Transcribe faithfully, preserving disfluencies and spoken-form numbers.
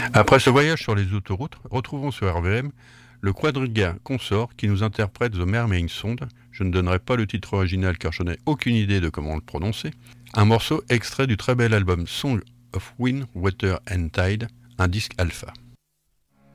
Après ce voyage sur les autoroutes, retrouvons sur R V M le quadriga Consort qui nous interprète The Mermaid Sound. Je ne donnerai pas le titre original car je n'ai aucune idée de comment le prononcer. Un morceau extrait du très bel album Song of Wind, Water and Tide, un disque alpha.